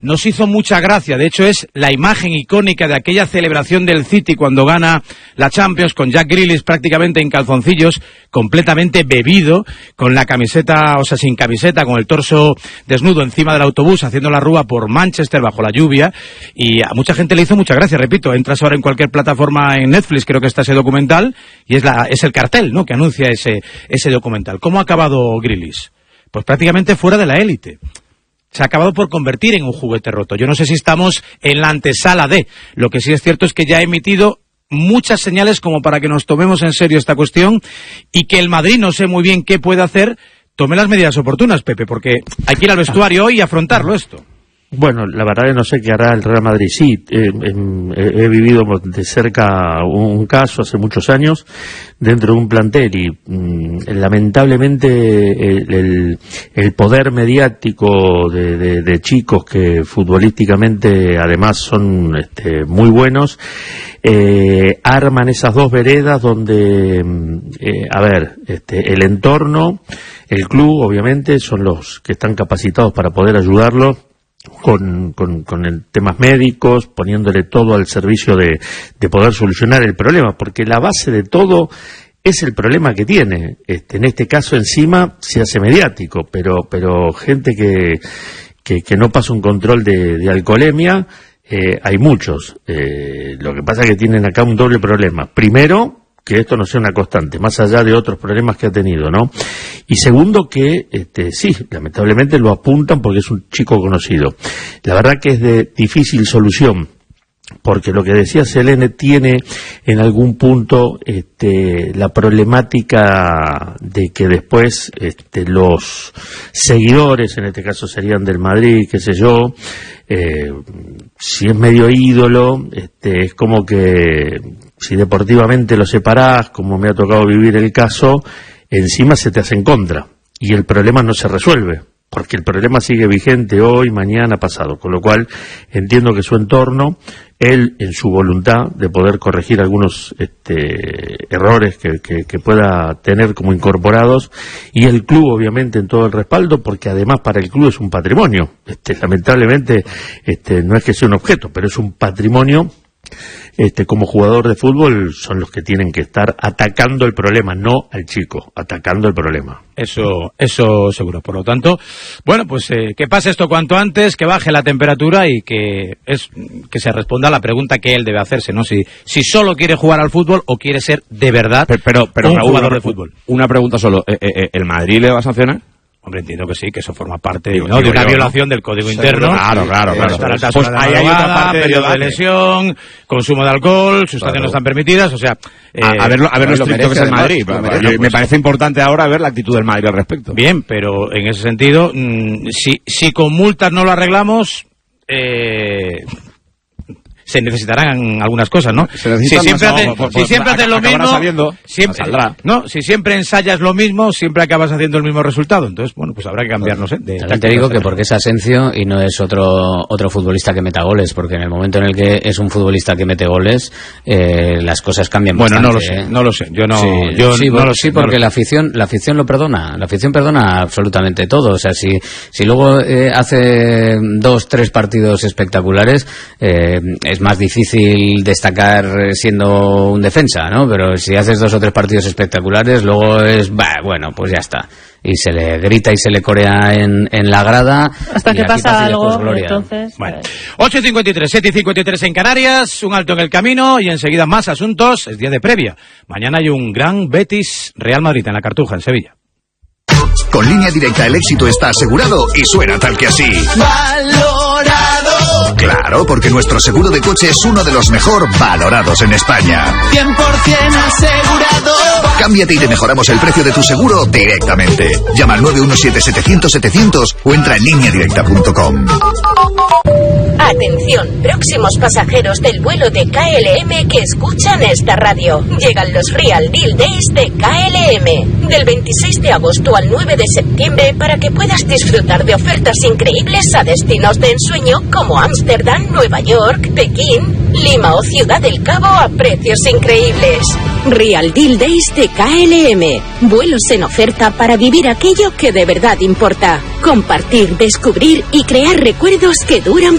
nos hizo mucha gracia. De hecho, es la imagen icónica de aquella celebración del City cuando gana la Champions, con Jack Grealish prácticamente en calzoncillos, completamente bebido, con la camiseta, o sea, sin camiseta, con el torso desnudo encima del autobús, haciendo la rúa por Manchester bajo la lluvia, y a mucha gente le hizo mucha gracia. Repito, entras ahora en cualquier plataforma en Netflix, creo que está ese documental, y es el cartel, ¿no?, que anuncia ese documental. ¿Cómo ha acabado Grealish? Pues prácticamente fuera de la élite. Se ha acabado por convertir en un juguete roto. Yo no sé si estamos en la antesala de. Lo que sí es cierto es que ya ha emitido muchas señales como para que nos tomemos en serio esta cuestión, y que el Madrid, no sé muy bien qué puede hacer, tome las medidas oportunas, Pepe, porque hay que ir al vestuario hoy y afrontarlo esto. Bueno, la verdad es que no sé qué hará el Real Madrid. Sí, he vivido de cerca un caso hace muchos años dentro de un plantel y lamentablemente el poder mediático de chicos que futbolísticamente además son muy buenos, arman esas dos veredas donde, el entorno, el club obviamente son los que están capacitados para poder ayudarlo con temas médicos, poniéndole todo al servicio de poder solucionar el problema, porque la base de todo es el problema que tiene. En este caso encima se hace mediático, pero gente que no pasa un control de alcoholemia, hay muchos. Lo que pasa es que tienen acá un doble problema. Primero, que esto no sea una constante, más allá de otros problemas que ha tenido, ¿no? Y segundo, que sí, lamentablemente lo apuntan porque es un chico conocido. La verdad que es de difícil solución, porque lo que decía Selene tiene en algún punto la problemática de que después los seguidores, en este caso serían del Madrid, qué sé yo, si es medio ídolo, es como que si deportivamente lo separás, como me ha tocado vivir el caso, encima se te hace en contra y el problema no se resuelve, porque el problema sigue vigente hoy, mañana, pasado, con lo cual entiendo que su entorno, él en su voluntad de poder corregir algunos errores que pueda tener como incorporados, y el club obviamente en todo el respaldo, porque además para el club es un patrimonio, lamentablemente no es que sea un objeto, pero es un patrimonio. Como jugador de fútbol son los que tienen que estar atacando el problema, no al chico, atacando el problema. Eso seguro. Por lo tanto, bueno, pues que pase esto cuanto antes, que baje la temperatura y que se responda a la pregunta que él debe hacerse, ¿no? Si solo quiere jugar al fútbol o quiere ser de verdad pero un jugador de fútbol. Una pregunta solo, ¿el Madrid le va a sancionar? Hombre, entiendo que sí, que eso forma parte de una violación del código interno. Claro. Pues ahí hay otra parte, periodo de lesión, consumo de alcohol, sustancias no están permitidas, o sea... a ver lo estricto que es el Madrid. Me parece importante ahora ver la actitud del Madrid al respecto. Bien, pero en ese sentido, si con multas no lo arreglamos... se necesitarán algunas cosas, ¿no? Si siempre haces lo mismo, si siempre ensayas lo mismo, siempre acabas haciendo el mismo resultado. Entonces, bueno, pues habrá que cambiar, no sé. También te digo que porque es Asensio y no es otro futbolista que meta goles, porque en el momento en el que es un futbolista que mete goles, las cosas cambian bastante. Bueno, no lo sé. Yo no lo sé, porque la afición lo perdona. La afición perdona absolutamente todo. O sea, si luego hace 2-3 partidos espectaculares, es más difícil destacar siendo un defensa, ¿no? Pero si haces 2 o 3 partidos espectaculares, luego bueno, pues ya está. Y se le grita y se le corea en la grada. Hasta que pasa algo, entonces... Bueno, 8:53, 7:53 en Canarias, un alto en el camino y enseguida más asuntos. Es día de previa. Mañana hay un gran Betis Real Madrid en la Cartuja, en Sevilla. Con Línea Directa el éxito está asegurado y suena tal que así. ¡Valorado! Claro, porque nuestro seguro de coche es uno de los mejor valorados en España. 100% asegurado. Cámbiate y te mejoramos el precio de tu seguro directamente. Llama al 917-700-700 o entra en lineadirecta.com. Atención, próximos pasajeros del vuelo de KLM que escuchan esta radio. Llegan los Real Deal Days de KLM. Del 26 de agosto al 9 de septiembre para que puedas disfrutar de ofertas increíbles a destinos de ensueño como Ámsterdam, Nueva York, Pekín, Lima o Ciudad del Cabo a precios increíbles. Real Deal Days de KLM. Vuelos en oferta para vivir aquello que de verdad importa. Compartir, descubrir y crear recuerdos que duran